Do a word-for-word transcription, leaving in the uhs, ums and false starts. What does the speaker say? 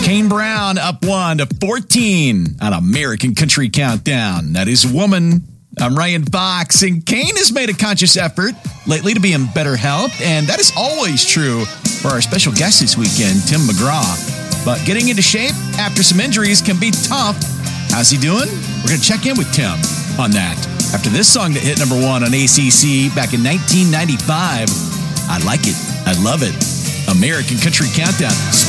Kane Brown up one to fourteen on American Country Countdown. That is Woman. I'm Ryan Fox, and Kane has made a conscious effort lately to be in better health, and that is always true for our special guest this weekend, Tim McGraw. But getting into shape after some injuries can be tough. How's he doing? We're going to check in with Tim on that after this song that hit number one on A C C back in nineteen ninety-five. I like it. I love it. American Country Countdown.